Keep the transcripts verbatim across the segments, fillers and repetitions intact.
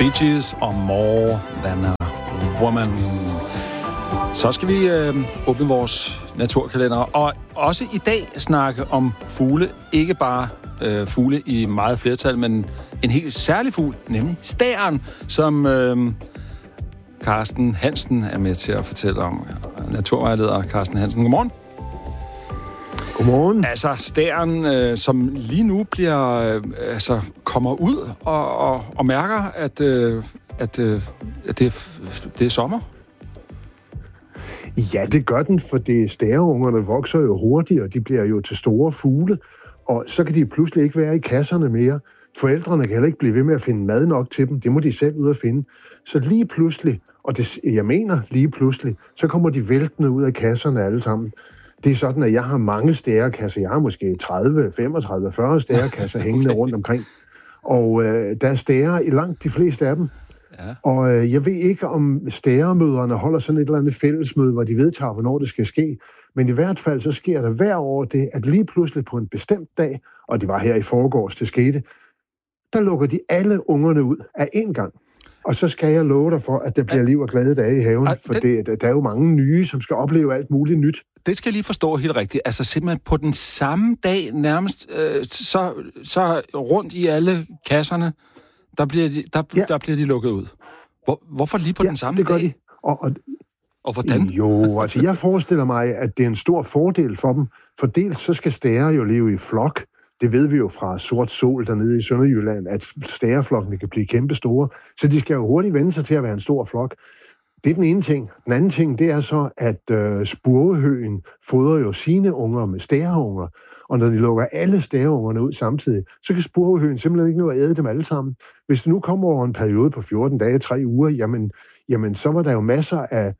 Bee Gees og More Than a Woman. Så skal vi øh, åbne vores naturkalender, og også i dag snakke om fugle. Ikke bare øh, fugle i meget flertal, men en helt særlig fugl, nemlig stæren, som øh, Carsten Hansen er med til at fortælle om. Naturvejleder Carsten Hansen, godmorgen. Godmorgen. Altså stæren, øh, som lige nu bliver, øh, altså kommer ud og, og, og mærker, at, øh, at, øh, at det, det er sommer. Ja, det gør den, for det stæreungerne vokser jo hurtigt, og de bliver jo til store fugle, og så kan de pludselig ikke være i kasserne mere. Forældrene kan heller ikke blive ved med at finde mad nok til dem. Det må de selv ud at finde. Så lige pludselig, og det, jeg mener lige pludselig, så kommer de væltende ud af kasserne alle sammen. Det er sådan, at jeg har mange stærekasser. Jeg har måske tredive, femogtredive, fyrre stærekasser hængende okay. rundt omkring. Og øh, der er stærer i langt de fleste af dem. Ja. Og øh, jeg ved ikke, om stæremøderne holder sådan et eller andet fællesmøde, hvor de vedtager, hvornår det skal ske. Men i hvert fald, så sker der hver år det, at lige pludselig på en bestemt dag, og det var her i forgårs, det skete, der lukker de alle ungerne ud af én gang. Og så skal jeg love dig for, at der bliver liv og glade dage i haven, for det, der er jo mange nye, som skal opleve alt muligt nyt. Det skal jeg lige forstå helt rigtigt. Altså simpelthen på den samme dag nærmest, øh, så, så rundt i alle kasserne, der bliver de, der, ja. der bliver de lukket ud. Hvor, hvorfor lige på ja, den samme det gør dag? De. Og, og, og hvordan? Jo, altså jeg forestiller mig, at det er en stor fordel for dem, for dels så skal stære jo leve i flok. Det ved vi jo fra Sort Sol dernede i Sønderjylland, at stæreflokkene kan blive kæmpe store, så de skal jo hurtigt vende sig til at være en stor flok. Det er den ene ting. Den anden ting, det er så, at øh, spurvehøgen fodrer jo sine unger med stæreunger, og når de lukker alle stæreungerne ud samtidig, så kan spurvehøgen simpelthen ikke nå at æde dem alle sammen. Hvis det nu kommer over en periode på fjorten dage, tre uger, jamen, jamen så var der jo masser af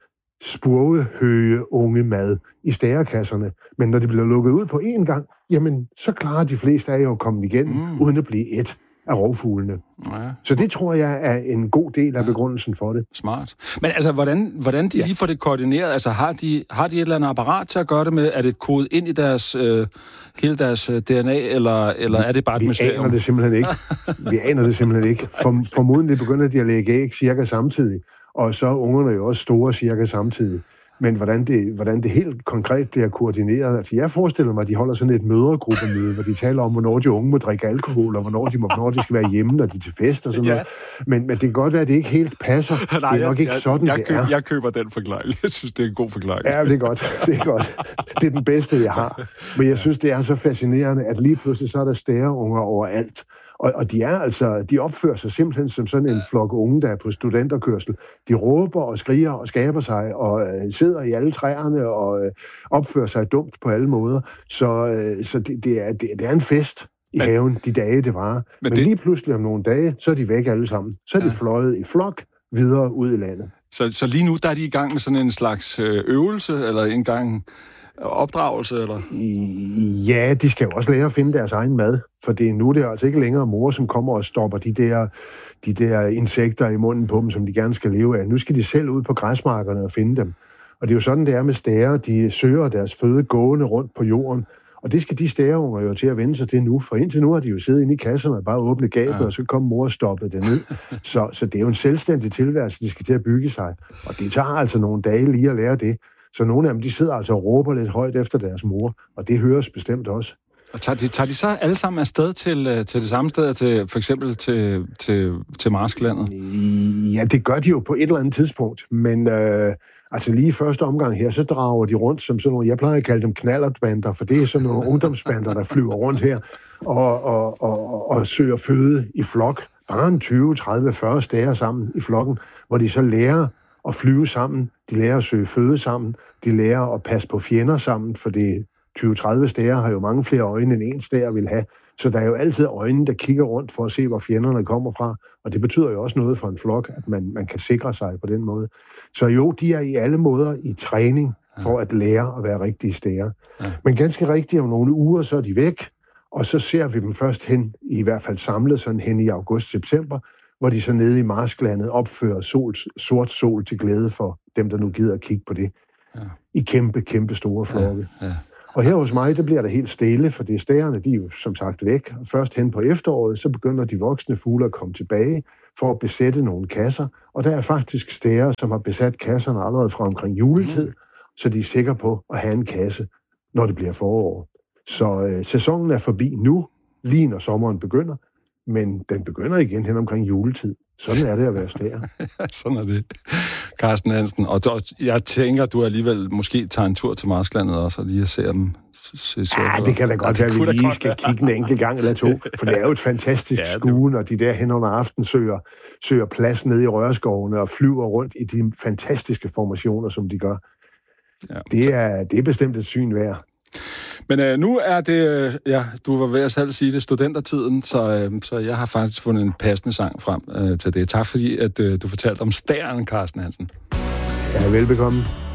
spurvehøgeunge mad i stærekasserne. Men når de bliver lukket ud på én gang, jamen så klarer de fleste af jo at komme igennem, mm. uden at blive et af rovfuglene. Ja. Så det tror jeg er en god del af begrundelsen for det. Smart. Men altså, hvordan, hvordan de ja. lige får det koordineret? Altså, har de, har de et eller andet apparat til at gøre det med? Er det kodet ind i deres, øh, hele deres D N A, eller, eller er det bare et vi mysterium? Vi aner det simpelthen ikke. Vi aner det simpelthen ikke. For, formodentlig begynder de at lægge æg cirka samtidig, og så er ungerne jo også store cirka samtidig. Men hvordan det, hvordan det helt konkret bliver koordineret, altså jeg forestiller mig, at de holder sådan et mødergruppemøde, hvor de taler om, hvornår de unge må drikke alkohol, og hvornår de, må, hvornår de skal være hjemme, når de er til fest og sådan ja. noget. Men, men det kan godt være, at det ikke helt passer. Nej, det er nok jeg, ikke sådan, jeg, jeg det køber, er. Jeg køber den forklaring. Jeg synes, det er en god forklaring. Ja, det er godt. Det er godt. Det er den bedste, jeg har. Men jeg synes, det er så fascinerende, at lige pludselig så er der stæreunger overalt. Og, og de er altså, de opfører sig simpelthen som sådan en flok unge, der er på studenterkørsel. De råber og skriger og skaber sig og øh, sidder i alle træerne og øh, opfører sig dumt på alle måder. Så, øh, så det, det, er, det, det er en fest i men, haven, de dage det varer. Men, men det... lige pludselig om nogle dage, så er de væk alle sammen. Så er de ja. fløjet i flok videre ud i landet. Så, så lige nu der er de i gang med sådan en slags øvelse, eller en gang opdragelse, eller? Ja, de skal jo også lære at finde deres egen mad, for det er nu det er altså ikke længere mor, som kommer og stopper de der, de der insekter i munden på dem, som de gerne skal leve af. Nu skal de selv ud på græsmarkerne og finde dem. Og det er jo sådan, det er med stærer. De søger deres føde gående rundt på jorden, og det skal de stæreunger jo til at vende sig til nu, for indtil nu har de jo siddet inde i kasserne og bare åbnet gabet, ja. og så kommer mor og stoppet det ned. Så, så det er jo en selvstændig tilværelse, de skal til at bygge sig, og det tager altså nogle dage lige at lære det. Så nogle af dem, de sidder altså og råber lidt højt efter deres mor, og det høres bestemt også. Og tager de, tager de så alle sammen afsted til, til det samme sted, til, for eksempel til, til, til marsklandet? Ja, det gør de jo på et eller andet tidspunkt, men øh, altså lige i første omgang her, så drager de rundt som sådan nogle, jeg plejer at kalde dem knallertbander, for det er sådan nogle ungdomsbander, der flyver rundt her og, og, og, og, og søger føde i flok. Bare en tyve, tredive, fyrre stærer sammen i flokken, hvor de så lærer at flyve sammen, de lærer at søge føde sammen, de lærer at passe på fjender sammen, for det tyve tredive stærer har jo mange flere øjne, end en stær vil have. Så der er jo altid øjne, der kigger rundt for at se, hvor fjenderne kommer fra. Og det betyder jo også noget for en flok, at man, man kan sikre sig på den måde. Så jo, de er i alle måder i træning for at lære at være rigtige stærer. Ja. Men ganske rigtigt, om nogle uger, så er de væk, og så ser vi dem først hen, i hvert fald samlet sådan hen i august-september, hvor de så nede i marsklandet opfører sol, sort sol til glæde for dem, der nu gider at kigge på det. Ja. I kæmpe, kæmpe store flokke. Ja, ja. Og her hos mig, der bliver det helt stille, for det stærerne, de er jo som sagt væk. Og først hen på efteråret, så begynder de voksne fugle at komme tilbage. for at besætte nogle kasser. Og der er faktisk steder, som har besat kasserne allerede fra omkring juletid, mm. så de er sikre på at have en kasse, når det bliver forår. Så øh, sæsonen er forbi nu, lige når sommeren begynder, men den begynder igen hen omkring juletid. Sådan er det at være stær. Sådan er det, Carsten Hansen. Og jeg tænker, du alligevel måske tager en tur til Marsklandet også, og lige ser dem. Se, se, ja, det kan da godt være, at vi lige skal kigge en enkelt gang eller to, for det er jo et fantastisk ja, skue, når de der hen under aften søger, søger plads ned i rørskovene og flyver rundt i de fantastiske formationer, som de gør. Ja. Det, er, det er bestemt et syn værd. Men øh, nu er det, øh, ja, du var ved at selv sige det, studentertiden, så, øh, så jeg har faktisk fundet en passende sang frem øh, til det. Tak fordi, at øh, du fortalte om stæren, Carsten Hansen. Ja, velbekomme.